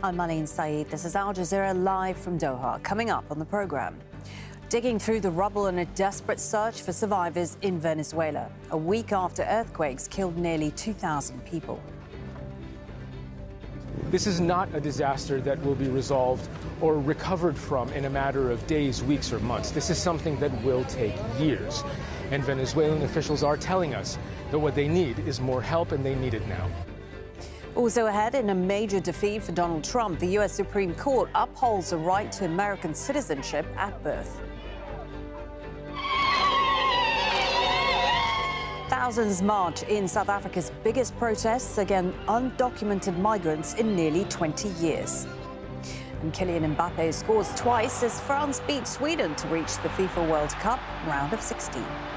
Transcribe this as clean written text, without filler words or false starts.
I'm Malin Saeed. This is Al Jazeera live from Doha. Coming up on the program, digging through the rubble in a desperate search for survivors in Venezuela, a week after earthquakes killed nearly 2,000 people. This is not a disaster that will be resolved or recovered from in a matter of days, weeks, or months. This is something that will take years. And Venezuelan officials are telling us that what they need is more help, and they need it now. Also ahead, in a major defeat for Donald Trump, the U.S. Supreme Court upholds the right to American citizenship at birth. Thousands march in South Africa's biggest protests against undocumented migrants in nearly 20 years. And Kylian Mbappe scores twice as France beats Sweden to reach the FIFA World Cup round of 16.